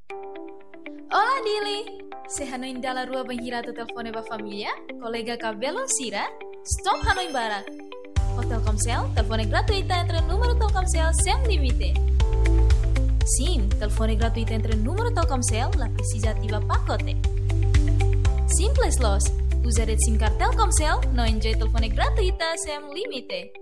Olá, Dili! Se Hanoi dalla rua banhirata telefone ba família, colega cabelo Sira, stop Hanoi Barak. O Telkomsel, telefone gratuita entre número Telkomsel sem limite. Sim, telefone gratuita entre número Telkomsel, la precisa ativa pacote. Simples los, usa rede SIM card Telkomsel, no enjoy telefone gratuita sem limite.